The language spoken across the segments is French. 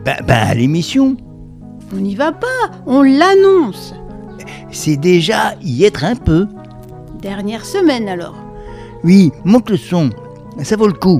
À l'émission. On n'y va pas, on l'annonce. C'est déjà y être un peu. Dernière semaine alors. Oui, monte le son, ça vaut le coup.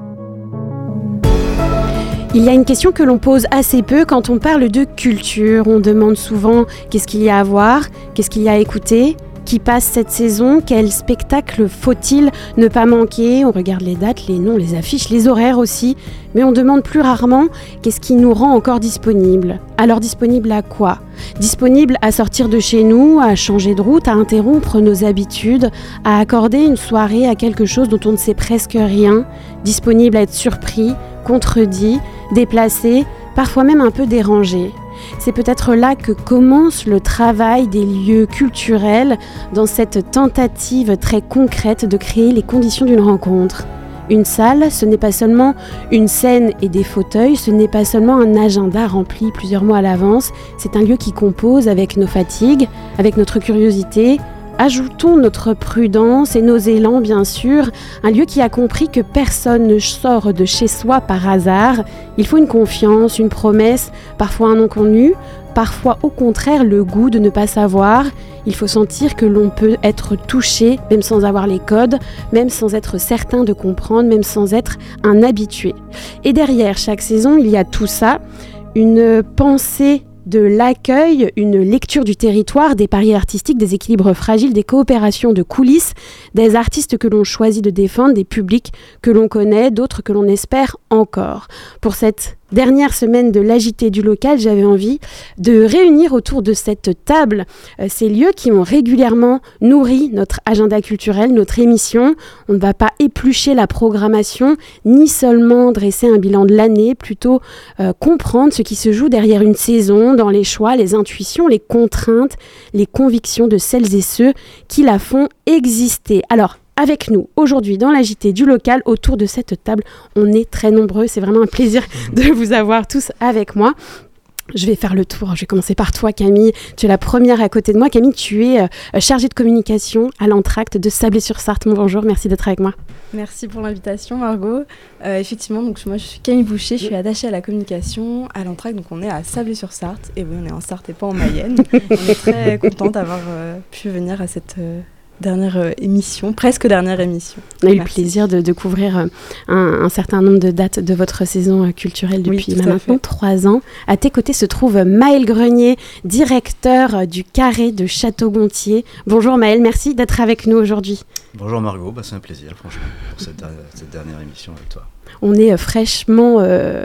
Il y a une question que l'on pose assez peu quand on parle de culture. On demande souvent qu'est-ce qu'il y a à voir, qu'est-ce qu'il y a à écouter, qui passe cette saison, quel spectacle faut-il ne pas manquer. On regarde les dates, les noms, les affiches, les horaires aussi, mais on demande plus rarement qu'est-ce qui nous rend encore disponible. Alors disponible à quoi ? Disponible à sortir de chez nous, à changer de route, à interrompre nos habitudes, à accorder une soirée à quelque chose dont on ne sait presque rien, disponible à être surpris, contredit, déplacé, parfois même un peu dérangé. C'est peut-être là que commence le travail des lieux culturels dans cette tentative très concrète de créer les conditions d'une rencontre. Une salle, ce n'est pas seulement une scène et des fauteuils, ce n'est pas seulement un agenda rempli plusieurs mois à l'avance, c'est un lieu qui compose avec nos fatigues, avec notre curiosité. Ajoutons notre prudence et nos élans, bien sûr, un lieu qui a compris que personne ne sort de chez soi par hasard. Il faut une confiance, une promesse, parfois un non connu, parfois au contraire le goût de ne pas savoir. Il faut sentir que l'on peut être touché, même sans avoir les codes, même sans être certain de comprendre, même sans être un habitué. Et derrière chaque saison, il y a tout ça, une pensée de l'accueil, une lecture du territoire, des paris artistiques, des équilibres fragiles, des coopérations de coulisses, des artistes que l'on choisit de défendre, des publics que l'on connaît, d'autres que l'on espère encore. Pour cette dernière semaine de l'agité du local, j'avais envie de réunir autour de cette table ces lieux qui ont régulièrement nourri notre agenda culturel, notre émission. On ne va pas éplucher la programmation, ni seulement dresser un bilan de l'année, plutôt comprendre ce qui se joue derrière une saison, dans les choix, les intuitions, les contraintes, les convictions de celles et ceux qui la font exister. Alors, avec nous, aujourd'hui, dans l'agité du local, autour de cette table, on est très nombreux. C'est vraiment un plaisir de vous avoir tous avec moi. Je vais faire le tour. Je vais commencer par toi, Camille. Tu es la première à côté de moi. Camille, tu es chargée de communication à l'Entracte de Sablé-sur-Sarthe. Bonjour, merci d'être avec moi. Merci pour l'invitation, Margot. Effectivement, donc moi je suis Camille Boucher, je suis attachée à la communication à l'Entracte, donc on est à Sablé-sur-Sarthe. Et oui, on est en Sarthe et pas en Mayenne. On est très contente d'avoir pu venir à cette dernière émission, presque dernière émission. On a eu le plaisir de couvrir un certain nombre de dates de votre saison culturelle depuis maintenant 3 ans. À tes côtés se trouve Maëlle Grenier, directeur du Carré de Château-Gontier. Bonjour Maëlle, merci d'être avec nous aujourd'hui. Bonjour Margot, c'est un plaisir franchement pour cette dernière émission avec toi. On est fraîchement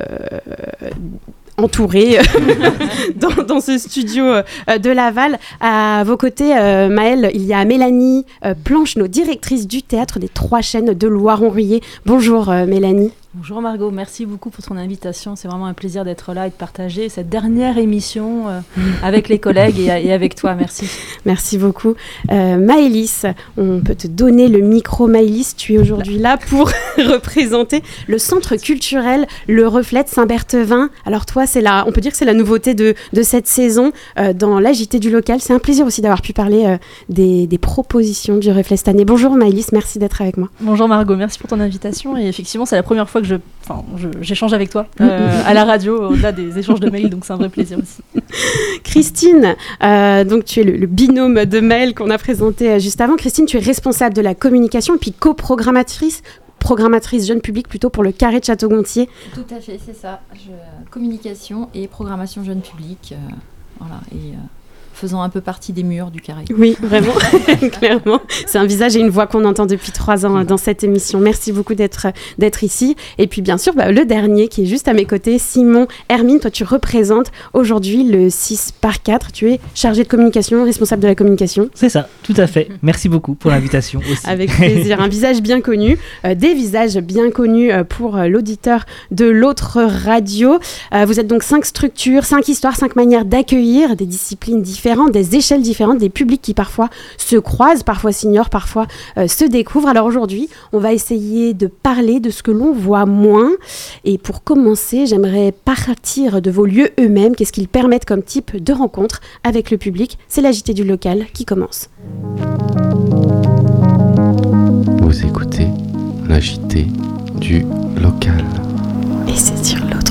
entouré dans ce studio de Laval. À vos côtés, Maëlle, il y a Mélanie Plancheneau, directrice du théâtre des 3 Chênes de Loiron-Ruillé. Bonjour Mélanie. Bonjour Margot, merci beaucoup pour ton invitation. C'est vraiment un plaisir d'être là et de partager cette dernière émission avec les collègues et avec toi. Merci. Merci beaucoup. Maëlys, on peut te donner le micro. Maëlys, tu es aujourd'hui là pour représenter le centre culturel Le Reflet de Saint-Berthevin. Alors toi, on peut dire que c'est la nouveauté de cette saison dans l'agité du local. C'est un plaisir aussi d'avoir pu parler des propositions du Reflet cette année. Bonjour Maëlys, merci d'être avec moi. Bonjour Margot, merci pour ton invitation. Et effectivement, c'est la première fois que j'échange avec toi à la radio, au-delà des échanges de mails, donc c'est un vrai plaisir aussi. Christine, donc tu es le binôme de Maëlle qu'on a présenté juste avant. Christine, tu es responsable de la communication et puis coprogrammatrice jeune public plutôt pour le Carré de Château-Gontier. Tout à fait, c'est ça. Communication et programmation jeune public, voilà, et faisant un peu partie des murs du Carré. Oui, vraiment, clairement. C'est un visage et une voix qu'on entend depuis 3 ans dans cette émission. Merci beaucoup d'être ici. Et puis bien sûr, le dernier qui est juste à mes côtés, Simon Hermine. Toi, tu représentes aujourd'hui le 6/4. Tu es chargé de communication, responsable de la communication. C'est ça, tout à fait. Merci beaucoup pour l'invitation aussi. Avec plaisir. Un visage bien connu, des visages bien connus pour l'auditeur de l'autre radio. Vous êtes donc 5 structures, 5 histoires, 5 manières d'accueillir, des disciplines différentes, des échelles différentes, des publics qui parfois se croisent, parfois s'ignorent, parfois se découvrent. Alors aujourd'hui, on va essayer de parler de ce que l'on voit moins. Et pour commencer, j'aimerais partir de vos lieux eux-mêmes. Qu'est-ce qu'ils permettent comme type de rencontre avec le public ? C'est l'agité du local qui commence. Vous écoutez l'agité du local. Et c'est sur l'eau.